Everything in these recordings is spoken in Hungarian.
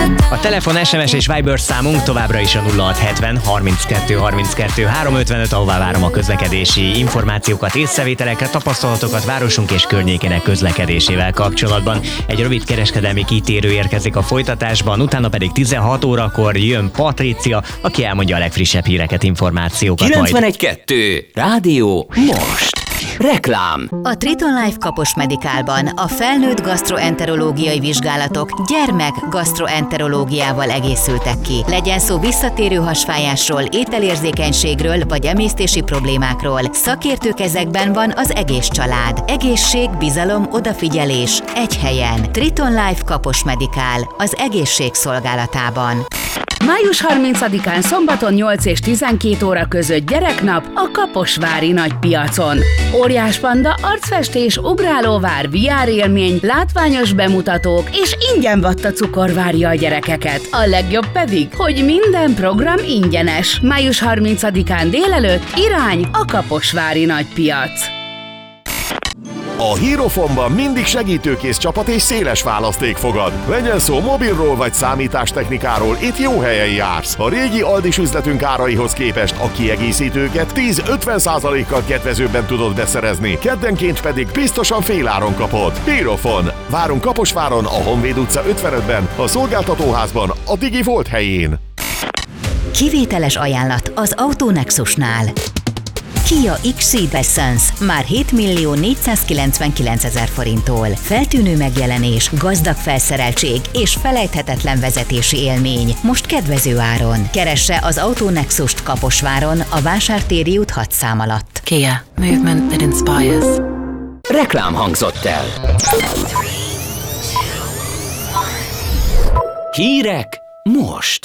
A telefon, SMS és Viber számunk továbbra is a 0670 32 32 355, ahová várom a közlekedési információkat, észrevételeket, tapasztalatokat városunk és környékének közlekedésével kapcsolatban. Egy rövid kereskedelmi kitérő érkezik a folytatásban, utána pedig 16 órakor jön Patricia, aki elmondja a legfrissebb híreket, információkat. 91.2 Rádió most. Reklám. A Triton Life Kapos Medikálban a felnőtt gasztroenterológiai vizsgálatok gyermek-gasztroenterológiával egészültek ki. Legyen szó visszatérő hasfájásról, ételérzékenységről vagy emésztési problémákról. Szakértő kezekben van az egész család. Egészség, bizalom, odafigyelés egy helyen. Triton Life Kapos Medikál az egészség szolgálatában. Május 30-án szombaton 8 és 12 óra között gyereknap a Kaposvári Nagypiacon. Óriás panda, arcfestés, ugrálóvár, VR élmény, látványos bemutatók és ingyen vatta cukor várja a gyerekeket. A legjobb pedig, hogy minden program ingyenes. Május 30-án délelőtt irány a Kaposvári Nagypiac. A Hierophonban mindig segítőkész csapat és széles választék fogad. Legyen szó mobilról vagy számítástechnikáról, itt jó helyen jársz. A régi Aldis üzletünk áraihoz képest a kiegészítőket 10-50%-kal kedvezőbben tudod beszerezni, keddenként pedig biztosan féláron kapod. Hierophon. Várunk Kaposváron, a Honvéd utca 55-ben, a szolgáltatóházban, a Digi Volt helyén. Kivételes ajánlat az Autonexusnál. Kia XC Essence már 7.499.000 forinttól. Feltűnő megjelenés, gazdag felszereltség és felejthetetlen vezetési élmény. Most kedvező áron. Keresse az Autonexust Kaposváron a Vásártéri út 6 szám alatt. Kia. Movement that inspires. Reklám hangzott el. Hírek most.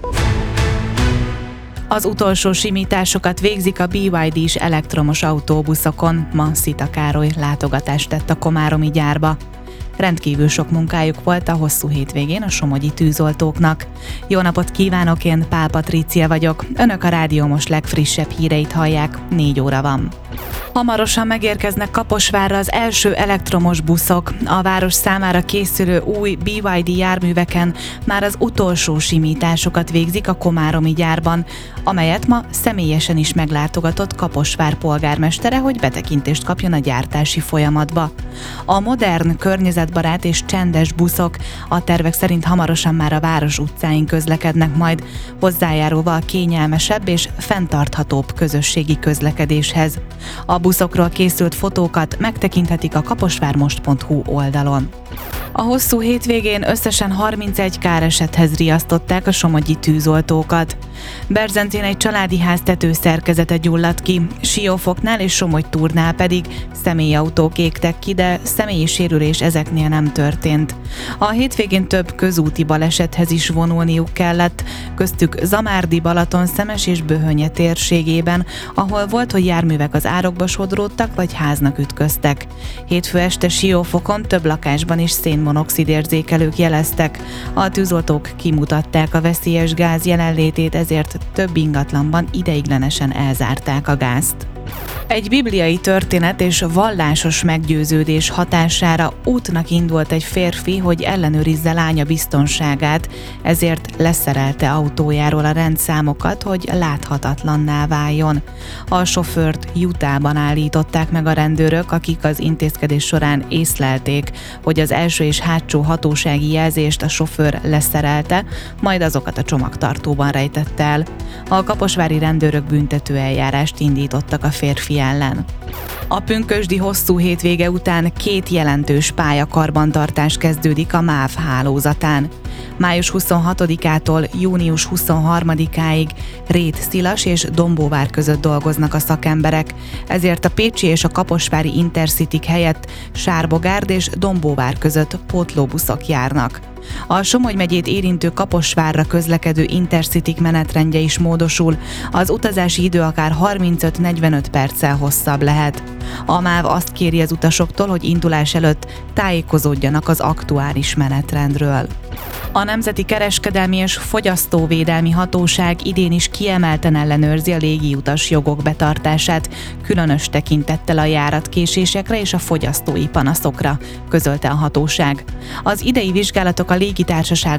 Az utolsó simításokat végzik a BYD-s elektromos autóbuszokon. Ma Szita Károly látogatást tett a komáromi gyárba. Rendkívül sok munkájuk volt a hosszú hétvégén a somogyi tűzoltóknak. Jó napot kívánok, én Pál Patrícia vagyok. Önök a Rádió Most legfrissebb híreit hallják, 4 óra van. Hamarosan megérkeznek Kaposvárra az első elektromos buszok. A város számára készülő új BYD járműveken már az utolsó simításokat végzik a komáromi gyárban, amelyet ma személyesen is meglátogatott Kaposvár polgármestere, hogy betekintést kapjon a gyártási folyamatba. A modern, környezetbarát és csendes buszok a tervek szerint hamarosan már a város utcáin közlekednek majd, hozzájárulva a kényelmesebb és fenntarthatóbb közösségi közlekedéshez. A buszokról készült fotókat megtekinthetik a kaposvármost.hu oldalon. A hosszú hétvégén összesen 31 káresethez riasztották a somogyi tűzoltókat. Berzentén egy családi ház tetőszerkezete gyulladt ki, Siófoknál és Somogytúrnál pedig személyautók égtek ki, de személyi sérülés ezeknél nem történt. A hétvégén több közúti balesethez is vonulniuk kellett, köztük Zamárdi, Balaton-Szemes és Böhönye térségében, ahol volt, hogy járművek az árokba sodródtak vagy háznak ütköztek. Hétfő este Siófokon több lakásban is szénmonoxid érzékelők jeleztek. A tűzoltók kimutatták a veszélyes gáz jelenlétét, ezért több ingatlanban ideiglenesen elzárták a gázt. Egy bibliai történet és vallásos meggyőződés hatására útnak indult egy férfi, hogy ellenőrizze lánya biztonságát, ezért leszerelte autójáról a rendszámokat, hogy láthatatlanná váljon. A sofőrt Utahban állították meg a rendőrök, akik az intézkedés során észlelték, hogy az első és hátsó hatósági jelzést a sofőr leszerelte, majd azokat a csomagtartóban rejtette el. A kaposvári rendőrök büntetőeljárást indítottak a férfi ellen. A pünkösdi hosszú hétvége után 2 jelentős pályakarbantartás kezdődik a MÁV hálózatán. Május 26-ától június 23-áig Rét-Szilas és Dombóvár között dolgoznak a szakemberek, ezért a pécsi és a kaposvári Intercity helyett Sárbogárd és Dombóvár között pótlóbuszok járnak. A Somogy megyét érintő Kaposvárra közlekedő Intercity menetrendje is módosul, az utazási idő akár 35-45 perccel hosszabb lehet. A MÁV azt kéri az utasoktól, hogy indulás előtt tájékozódjanak az aktuális menetrendről. A Nemzeti Kereskedelmi és Fogyasztóvédelmi Hatóság idén is kiemelten ellenőrzi a légiutas jogok betartását, különös tekintettel a járatkésésekre és a fogyasztói panaszokra, közölte a hatóság. Az idei vizsgálatok a légitársaságok